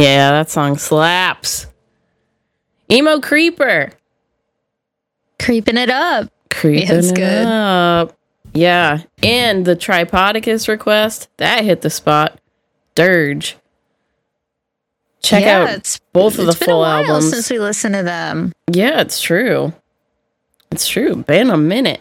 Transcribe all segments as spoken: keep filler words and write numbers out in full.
Yeah, that song slaps. Emo Creeper. Creeping it up. Creeping yeah, it's it good. up. Yeah, and the Tripodicus request, that hit the spot. Dirge. Check yeah, out it's, both of it's the been full a while albums. since we listened to them. Yeah, it's true. It's true. Been a minute.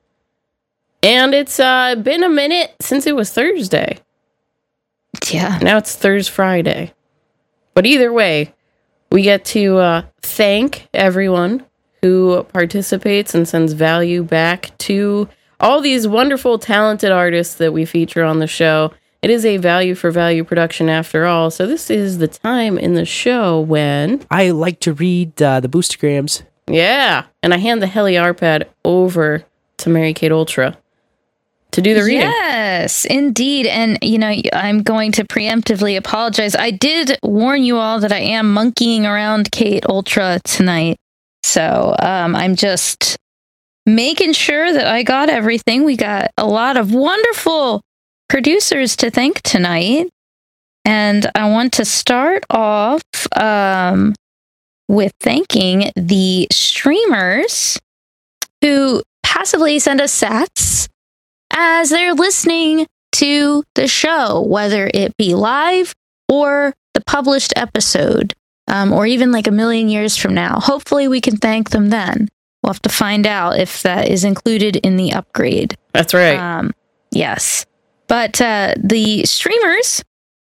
And it's uh, been a minute since it was Thursday. Yeah. Now it's Thursday, Friday. But either way, we get to uh, thank everyone who participates and sends value back to all these wonderful, talented artists that we feature on the show. It is a value for value production after all. So this is the time in the show when I like to read uh, the Boostergrams. Yeah. And I hand the Heli Arpad over to Mary Kate Ultra to do the reading. Yes, indeed. And, you know, I'm going to preemptively apologize. I did warn you all that I am monkeying around Kate Ultra tonight. So um, I'm just making sure that I got everything. We got a lot of wonderful producers to thank tonight. And I want to start off um, with thanking the streamers who passively send us sats as they're listening to the show, whether it be live or the published episode, um, or even like a million years from now. Hopefully we can thank them then. We'll have to find out if that is included in the upgrade. That's right. Um, yes. But uh, the streamers,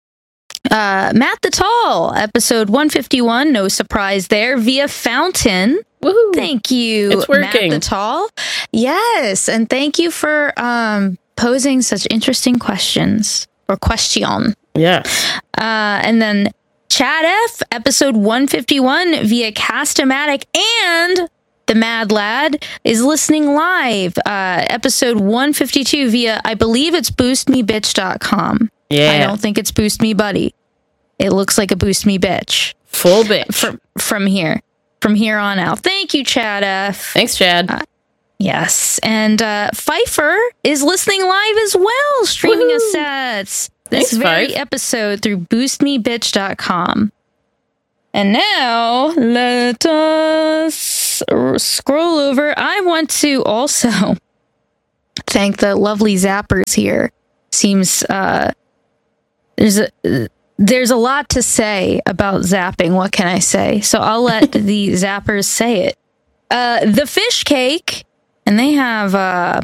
uh, Matt the Tall, episode one fifty-one, no surprise there, via Fountain. Woohoo. Thank you, It's working. Matt the Tall. Yes, and thank you for um, posing such interesting questions, or question. Yeah. Uh, and then Chad F, episode one fifty-one, via Cast-O-Matic, and the Mad Lad is listening live, uh, episode one fifty-two via, I believe it's boost me bitch dot com. Yeah. I don't think it's Boost Me Buddy. It looks like a Boost Me Bitch. Full bitch. From, from here. From here on out. Thank you, Chad F. Thanks, Chad. Uh, yes. And uh, Pfeiffer is listening live as well, streaming us sets. This Thanks, very Fife. episode through boost me bitch dot com. And now, let us scroll over. I want to also thank the lovely Zappers here. Seems uh, there's a there's a lot to say about zapping. What can I say? So I'll let the Zappers say it. Uh, the Fish Cake, and they have uh,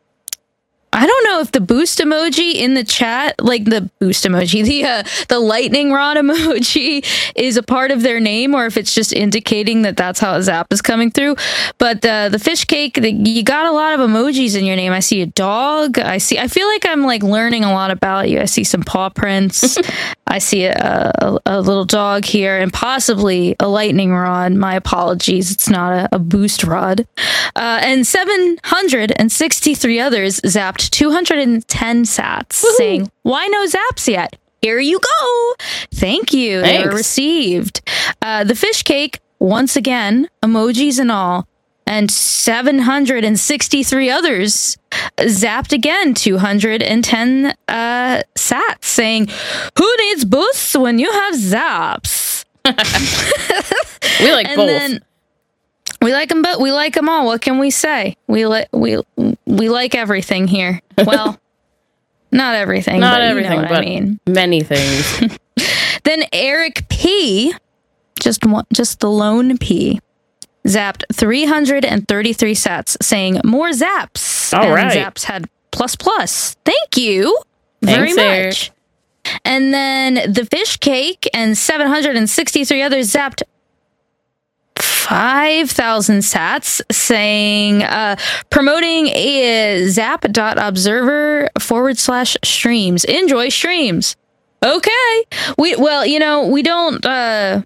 I don't know if the boost emoji in the chat, like the boost emoji, the uh, the lightning rod emoji is a part of their name, or if it's just indicating that that's how a zap is coming through. But uh, the Fish Cake, the, you got a lot of emojis in your name. I see a dog. I see. I feel like I'm like learning a lot about you. I see some paw prints. I see a, a, a little dog here, and possibly a lightning rod. My apologies. It's not a, a boost rod. Uh, and seven hundred sixty-three others zapped two hundred ten sats. Woo-hoo. Saying, why no zaps yet? Here you go. Thank you. Thanks. They were received. Uh, the Fish Cake, once again, emojis and all, and seven hundred sixty-three others zapped again two hundred ten uh, sats, saying, who needs boosts when you have zaps? We like and both. Then, we like them, but we like them all. What can we say? We like we we like everything here. Well, not everything. Not but everything, you know what but I mean. many things. Then Eric P, just one, just the lone P, zapped three hundred thirty-three sats, saying more zaps. All and right. Zaps had plus plus. Thank you very Thanks, Eric. much. And then the Fish Cake and seven hundred sixty-three others zapped five thousand sats, saying, uh, promoting a zap.observer forward slash streams. Enjoy streams. Okay. We, well, you know, we don't, uh,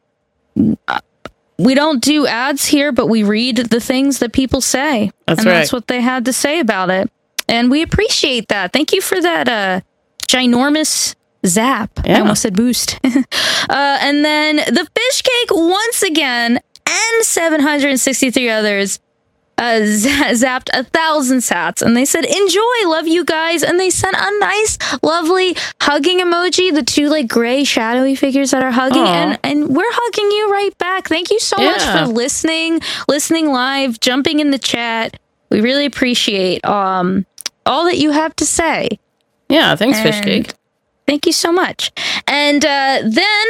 we don't do ads here, but we read the things that people say. That's and right. that's what they had to say about it. And we appreciate that. Thank you for that, uh, ginormous zap. Yeah. I almost said boost. uh, and then the Fish Cake once again, and seven hundred sixty-three others uh, zapped a thousand sats, and they said, enjoy, love you guys. And they sent a nice, lovely hugging emoji, the two like gray shadowy figures that are hugging. And, and we're hugging you right back. Thank you so yeah. much for listening, listening live, jumping in the chat. We really appreciate um, all that you have to say. Yeah, thanks, and Fishcake. Thank you so much. And uh, then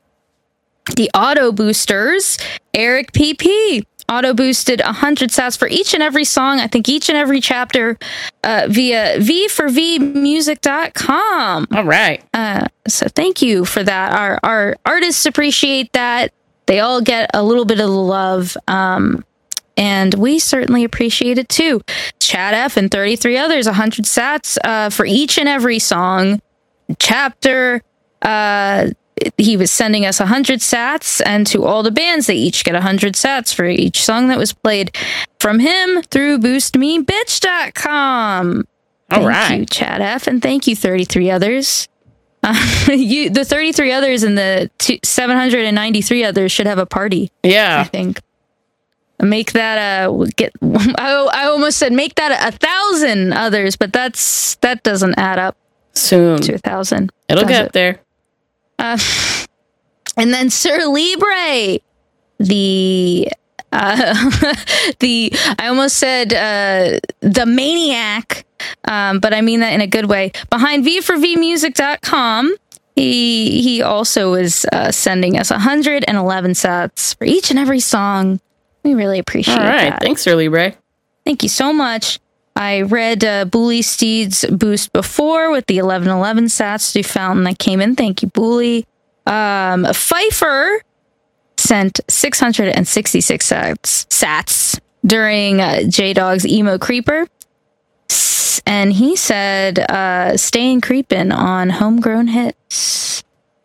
the auto boosters, Eric P P. Auto boosted one hundred sats for each and every song. I think each and every chapter uh, via v for v music dot com. All right. Uh, so thank you for that. Our our artists appreciate that. They all get a little bit of love. Um, and we certainly appreciate it too. Chad F and thirty-three others, one hundred sats uh, for each and every song. Chapter. Uh, He was sending us one hundred sats, and to all the bands, they each get one hundred sats for each song that was played from him through boost me bitch dot com. All thank right. you, Chad F, and thank you, thirty-three others. Uh, you, the thirty-three others and the two, seven hundred ninety-three others should have a party. Yeah. I think. Make that a get. I, I almost said make that a, a thousand others, but that's that doesn't add up soon to a thousand. It'll get it? there. Uh, and then Sir Libre, the uh, the I almost said uh, the maniac, um, but I mean that in a good way. Behind v for v music dot com, he he also is uh, sending us one hundred eleven sats for each and every song. We really appreciate All right, that. Thanks, Sir Libre. Thank you so much. I read uh, Bully Steed's boost before with the eleven eleven sats to Fountain that came in. Thank you, Bully. Um, Pfeiffer sent six hundred sixty-six sats, sats during uh, J-Dog's Emo Creeper. S- and he said, uh, staying creepin' on Homegrown Hits.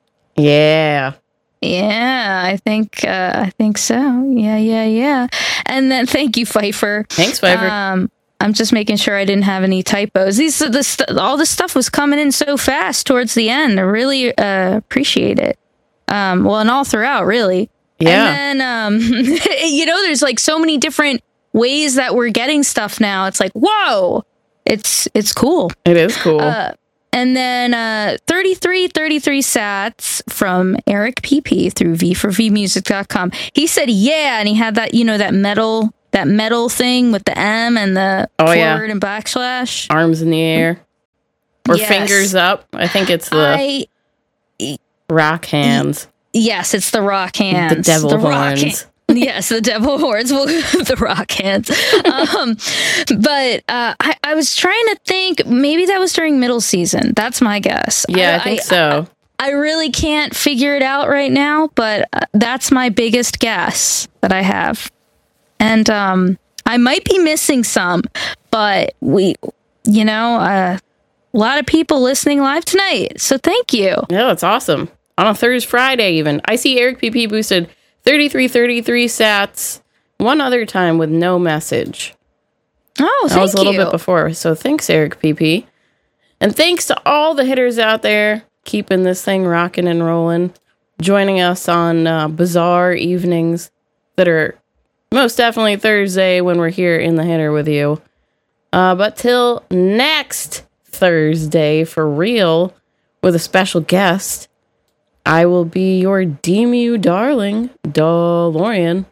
Yeah. Yeah, I think uh, I think so. Yeah, yeah, yeah. And then thank you, Pfeiffer. Thanks, Pfeiffer. Um, I'm just making sure I didn't have any typos. These the st- all this stuff was coming in so fast towards the end. I really uh, appreciate it. Um, well, and all throughout, really. Yeah. And then um, you know, there's like so many different ways that we're getting stuff now. It's like, whoa, it's it's cool. It is cool. Uh, and then uh, thirty-three thirty-three sats from Eric P P through v for v music dot com. He said, yeah, and he had that, you know, that metal. That metal thing with the M and the oh, forward yeah. and backslash. Arms in the air. Or yes. fingers up. I think it's the I, rock hands. Yes, it's the rock hands. The devil the horns. Rock ha- yes, the devil horns. Well, the rock hands. Um, but uh, I, I was trying to think, maybe that was during middle season. That's my guess. Yeah, I, I think I, so. I, I really can't figure it out right now, but uh, that's my biggest guess that I have. And um, I might be missing some, but we, you know, uh, a lot of people listening live tonight. So thank you. Yeah, that's awesome. On a Thursday, Friday even. I see Eric P P boosted thirty-three thirty-three sats one other time with no message. Oh, thank you. That was a little bit before. So thanks, Eric P P. And thanks to all the hitters out there keeping this thing rocking and rolling, joining us on uh, bizarre evenings that are most definitely Thursday when we're here in the hitter with you. Uh, but till next Thursday, for real, with a special guest, I will be your D M U darling, DeLorean.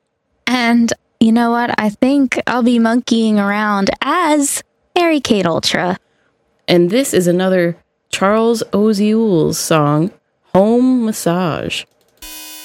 And you know what? I think I'll be monkeying around as Mary Kate Ultra. And this is another Charles Oziuls song, Home Massage.